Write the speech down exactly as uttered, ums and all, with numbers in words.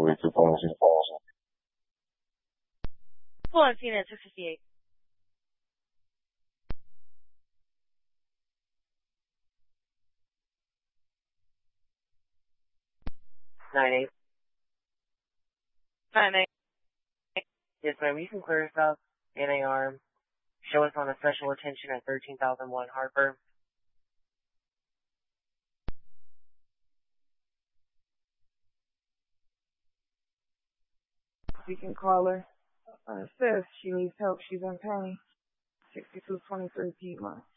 over to pharmacy. Hold on, Tina, six fifty-eight. Nine eight. Nine eight. Yes, ma'am. You can clear us up. N A R. Show us on a special attention at thirteen thousand one Harper. You can call her. Uh, says she needs help. She's in pain. sixty-two twenty-three Piedmont.